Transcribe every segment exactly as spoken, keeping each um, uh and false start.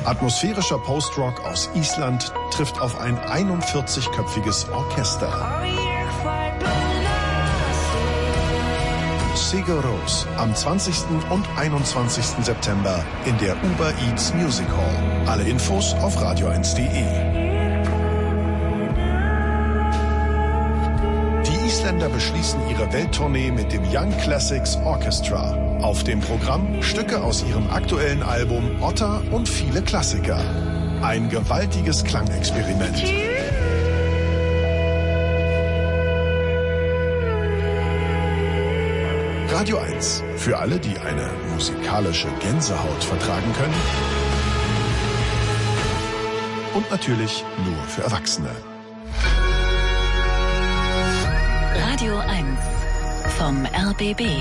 Atmosphärischer Post-Rock aus Island trifft auf ein einundvierzigköpfiges Orchester. Sigur Rós am zwanzigsten und einundzwanzigsten September in der Uber Eats Music Hall. Alle Infos auf radio eins punkt de. Die Isländer beschließen ihre Welttournee mit dem Young Classics Orchestra. Auf dem Programm Stücke aus ihrem aktuellen Album Otter und viele Klassiker. Ein gewaltiges Klangexperiment. Radio eins. Für alle, die eine musikalische Gänsehaut vertragen können. Und natürlich nur für Erwachsene. Radio eins vom R B B.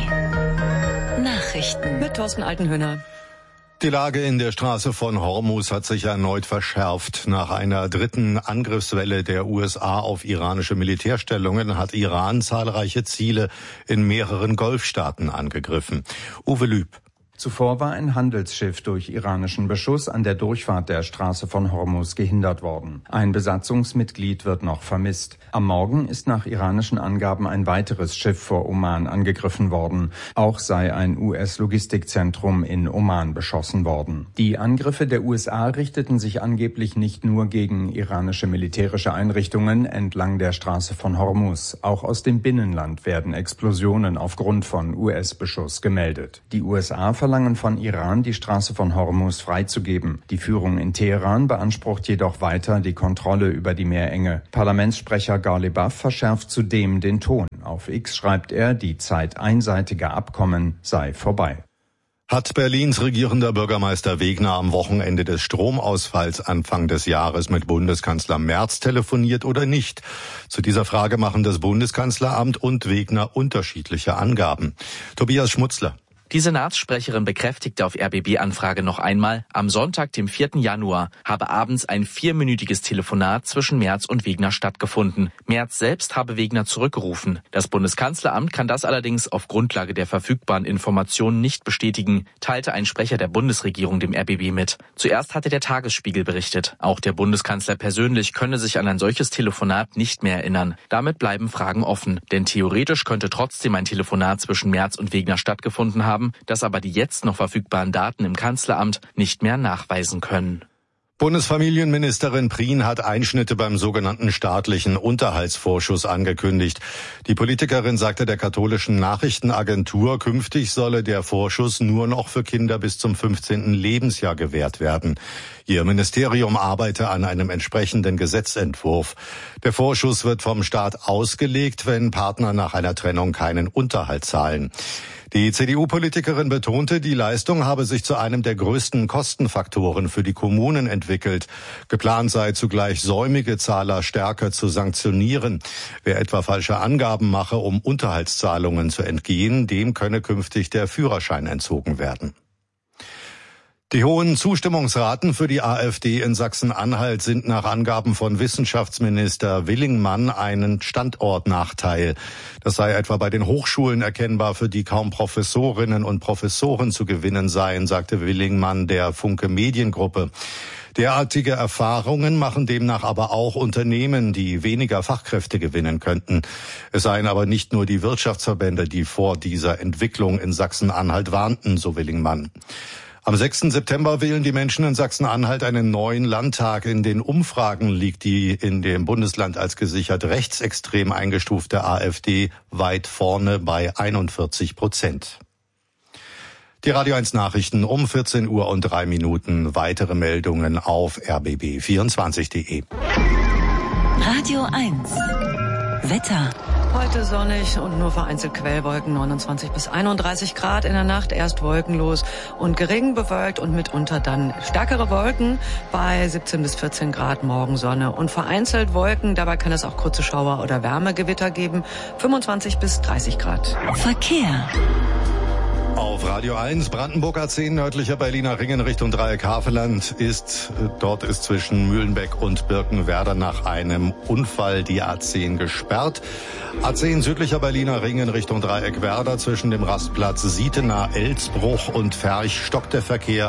Nachrichten mit Thorsten Altenhöhner. Die Lage in der Straße von Hormuz hat sich erneut verschärft. Nach einer dritten Angriffswelle der U S A auf iranische Militärstellungen hat Iran zahlreiche Ziele in mehreren Golfstaaten angegriffen. Uwe Lüb. Zuvor war ein Handelsschiff durch iranischen Beschuss an der Durchfahrt der Straße von Hormuz gehindert worden. Ein Besatzungsmitglied wird noch vermisst. Am Morgen ist nach iranischen Angaben ein weiteres Schiff vor Oman angegriffen worden. Auch sei ein U S-Logistikzentrum in Oman beschossen worden. Die Angriffe der U S A richteten sich angeblich nicht nur gegen iranische militärische Einrichtungen entlang der Straße von Hormuz. Auch aus dem Binnenland werden Explosionen aufgrund von U S-Beschuss gemeldet. Die U S A verlangen von Iran, die Straße von Hormuz freizugeben. Die Führung in Teheran beansprucht jedoch weiter die Kontrolle über die Meerenge. Parlamentssprecher Ghalibaf verschärft zudem den Ton. Auf X schreibt er, die Zeit einseitiger Abkommen sei vorbei. Hat Berlins regierender Bürgermeister Wegner am Wochenende des Stromausfalls Anfang des Jahres mit Bundeskanzler Merz telefoniert oder nicht? Zu dieser Frage machen das Bundeskanzleramt und Wegner unterschiedliche Angaben. Tobias Schmutzler. Die Senatssprecherin bekräftigte auf R B B-Anfrage noch einmal, am Sonntag, dem vierten Januar, habe abends ein vierminütiges Telefonat zwischen Merz und Wegner stattgefunden. Merz selbst habe Wegner zurückgerufen. Das Bundeskanzleramt kann das allerdings auf Grundlage der verfügbaren Informationen nicht bestätigen, teilte ein Sprecher der Bundesregierung dem R B B mit. Zuerst hatte der Tagesspiegel berichtet. Auch der Bundeskanzler persönlich könne sich an ein solches Telefonat nicht mehr erinnern. Damit bleiben Fragen offen. Denn theoretisch könnte trotzdem ein Telefonat zwischen Merz und Wegner stattgefunden haben, das aber die jetzt noch verfügbaren Daten im Kanzleramt nicht mehr nachweisen können. Bundesfamilienministerin Prien hat Einschnitte beim sogenannten staatlichen Unterhaltsvorschuss angekündigt. Die Politikerin sagte der katholischen Nachrichtenagentur, künftig solle der Vorschuss nur noch für Kinder bis zum fünfzehnten Lebensjahr gewährt werden. Ihr Ministerium arbeite an einem entsprechenden Gesetzentwurf. Der Vorschuss wird vom Staat ausgelegt, wenn Partner nach einer Trennung keinen Unterhalt zahlen. Die C D U-Politikerin betonte, die Leistung habe sich zu einem der größten Kostenfaktoren für die Kommunen entwickelt. Geplant sei zugleich, säumige Zahler stärker zu sanktionieren. Wer etwa falsche Angaben mache, um Unterhaltszahlungen zu entgehen, dem könne künftig der Führerschein entzogen werden. Die hohen Zustimmungsraten für die AfD in Sachsen-Anhalt sind nach Angaben von Wissenschaftsminister Willingmann ein Standortnachteil. Das sei etwa bei den Hochschulen erkennbar, für die kaum Professorinnen und Professoren zu gewinnen seien, sagte Willingmann der Funke Mediengruppe. Derartige Erfahrungen machen demnach aber auch Unternehmen, die weniger Fachkräfte gewinnen könnten. Es seien aber nicht nur die Wirtschaftsverbände, die vor dieser Entwicklung in Sachsen-Anhalt warnten, so Willingmann. Am sechsten September wählen die Menschen in Sachsen-Anhalt einen neuen Landtag. In den Umfragen liegt die in dem Bundesland als gesichert rechtsextrem eingestufte AfD weit vorne bei einundvierzig Prozent. Die Radio eins Nachrichten um vierzehn Uhr und drei Minuten. Weitere Meldungen auf r b b vierundzwanzig punkt de. Radio eins. Wetter. Heute sonnig und nur vereinzelt Quellwolken, neunundzwanzig bis einunddreißig Grad. In der Nacht erst wolkenlos und gering bewölkt und mitunter dann stärkere Wolken bei siebzehn bis vierzehn Grad, morgen Sonne und vereinzelt Wolken. Dabei kann es auch kurze Schauer oder Wärmegewitter geben, fünfundzwanzig bis dreißig Grad. Verkehr. Auf Radio eins, Brandenburg A zehn, nördlicher Berliner Ring in Richtung Dreieck Havelland ist, dort ist zwischen Mühlenbeck und Birkenwerder nach einem Unfall die A zehn gesperrt. A zehn, südlicher Berliner Ring in Richtung Dreieck Werder, zwischen dem Rastplatz Sietener, Elsbruch und Ferch stockt der Verkehr.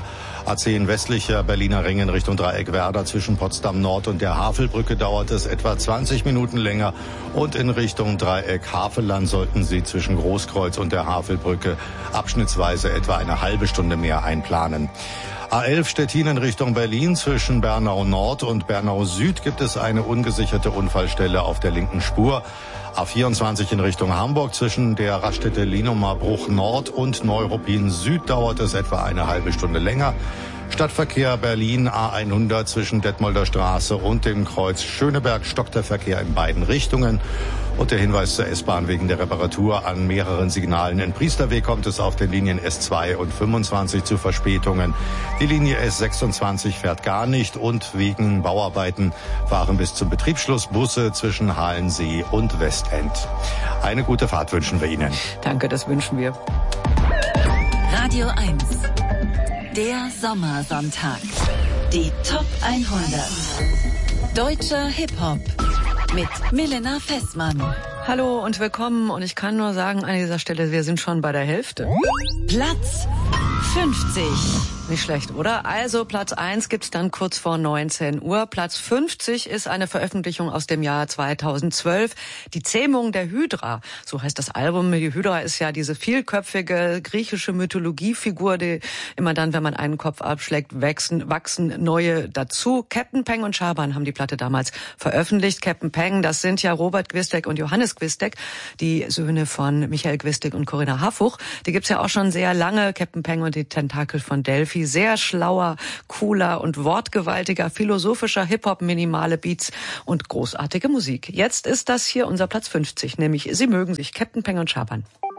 A zehn westlicher Berliner Ring in Richtung Dreieck Werder zwischen Potsdam Nord und der Havelbrücke dauert es etwa zwanzig Minuten länger. Und in Richtung Dreieck Havelland sollten Sie zwischen Großkreuz und der Havelbrücke abschnittsweise etwa eine halbe Stunde mehr einplanen. A elf Stettin in Richtung Berlin zwischen Bernau Nord und Bernau Süd gibt es eine ungesicherte Unfallstelle auf der linken Spur. A vierundzwanzig in Richtung Hamburg zwischen der Raststätte Lienumer-Bruch Nord und Neuruppin Süd dauert es etwa eine halbe Stunde länger. Stadtverkehr Berlin A hundert zwischen Detmolder Straße und dem Kreuz Schöneberg stockt der Verkehr in beiden Richtungen. Und der Hinweis zur S-Bahn: wegen der Reparatur an mehreren Signalen in Priesterweg kommt es auf den Linien S zwei und fünfundzwanzig zu Verspätungen. Die Linie S sechsundzwanzig fährt gar nicht und wegen Bauarbeiten fahren bis zum Betriebsschluss Busse zwischen Halensee und Westend. Eine gute Fahrt wünschen wir Ihnen. Danke, das wünschen wir. Radio eins. Der Sommersonntag. Die Top hundert. Deutscher Hip-Hop. Mit Milena Fessmann. Hallo und willkommen. Und ich kann nur sagen an dieser Stelle, wir sind schon bei der Hälfte. Platz fünfzig. Nicht schlecht, oder? Also Platz eins gibt's dann kurz vor neunzehn Uhr. Platz fünfzig ist eine Veröffentlichung aus dem Jahr zweitausendzwölf. Die Zähmung der Hydra. So heißt das Album. Die Hydra ist ja diese vielköpfige griechische Mythologiefigur, die immer dann, wenn man einen Kopf abschlägt, wachsen, wachsen neue dazu. Captain Peng und Schaban haben die Platte damals veröffentlicht. Captain Peng, das sind ja Robert Gwisdek und Johannes Gwisdek, die Söhne von Michael Gwisdek und Corinna Harfuch. Die gibt's ja auch schon sehr lange. Captain Peng und die Tentakel von Delphi. Sehr schlauer, cooler und wortgewaltiger, philosophischer Hip-Hop, minimale Beats und großartige Musik. Jetzt ist das hier unser Platz fünfzig, nämlich Sie mögen sich, Captain Peng und Schaban.